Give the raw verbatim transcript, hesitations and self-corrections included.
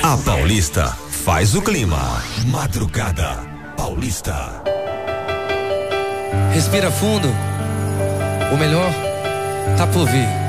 A Paulista faz o clima. Madrugada Paulista. Respira fundo. O melhor tá por vir.